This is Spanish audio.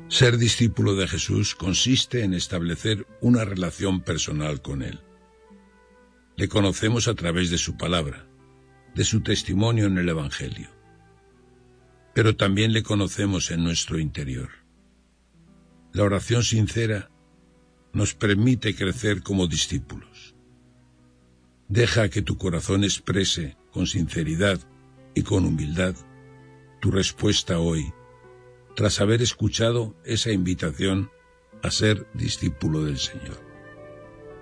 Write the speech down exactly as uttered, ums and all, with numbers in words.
Ser discípulo de Jesús consiste en establecer una relación personal con Él. Le conocemos a través de su palabra, de su testimonio en el Evangelio, pero también le conocemos en nuestro interior. La oración sincera nos permite crecer como discípulos. Deja que tu corazón exprese con sinceridad y con humildad tu respuesta hoy, tras haber escuchado esa invitación a ser discípulo del Señor.